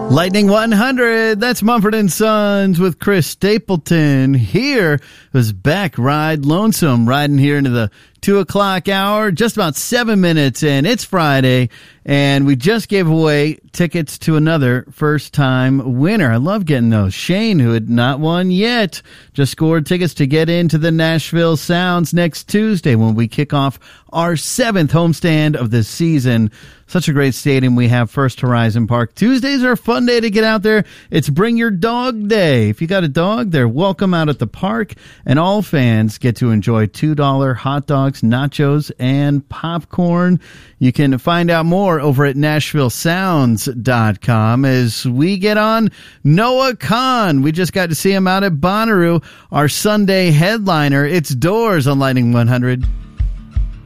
Lightning 100, that's Mumford & Sons with Chris Stapleton. Here was Beck, Ride Lonesome, riding here into the 2 o'clock hour, just about 7 minutes in. It's Friday, and we just gave away tickets to another first-time winner. I love getting those. Shane, who had not won yet, just scored tickets to get into the Nashville Sounds next Tuesday when we kick off our 7th homestand of the season. Such a great stadium we have, First Horizon Park. Tuesdays are a fun day to get out there. It's Bring Your Dog Day. If you got a dog, they're welcome out at the park, and all fans get to enjoy $2 hot dogs, nachos, and popcorn. You can find out more over at NashvilleSounds.com as we get on Noah Kahan. We just got to see him out at Bonnaroo, our Sunday headliner. It's Doors on Lightning 100.